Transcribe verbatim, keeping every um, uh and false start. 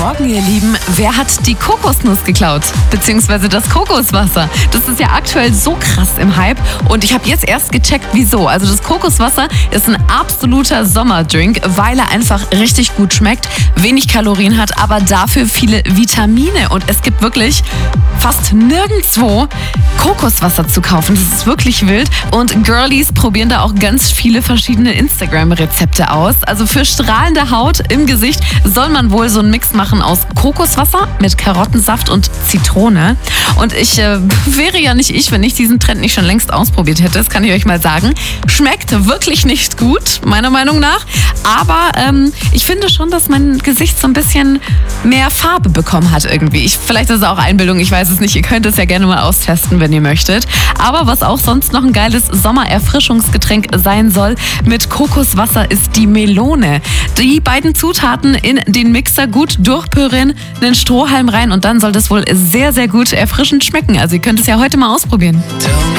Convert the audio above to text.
Morgen, ihr Lieben. Wer hat die Kokosnuss geklaut? Beziehungsweise das Kokoswasser. Das ist ja aktuell so krass im Hype. Und ich habe jetzt erst gecheckt, wieso. Also das Kokoswasser ist ein absoluter Sommerdrink, weil er einfach richtig gut schmeckt, wenig Kalorien hat, aber dafür viele Vitamine. Und es gibt wirklich fast nirgendwo Kokoswasser zu kaufen. Das ist wirklich wild. Und Girlies probieren da auch ganz viele verschiedene Instagram-Rezepte aus. Also für strahlende Haut im Gesicht soll man wohl so einen Mix machen aus Kokoswasser mit Karottensaft und Zitrone. Und ich äh, wäre ja nicht ich, wenn ich diesen Trend nicht schon längst ausprobiert hätte. Das kann ich euch mal sagen. Schmeckt wirklich nicht gut, meiner Meinung nach. Aber ähm, ich finde schon, dass mein Gesicht so ein bisschen mehr Farbe bekommen hat irgendwie. Ich, vielleicht ist es auch Einbildung, ich weiß es nicht. Ihr könnt es ja gerne mal austesten, wenn ihr möchtet. Aber was auch sonst noch ein geiles Sommererfrischungsgetränk sein soll mit Kokoswasser, ist die Melone. Die beiden Zutaten in den Mixer gut durchpürieren, einen Strohhalm rein und dann soll das wohl sehr, sehr gut erfrischend schmecken. Also ihr könnt es ja heute mal ausprobieren.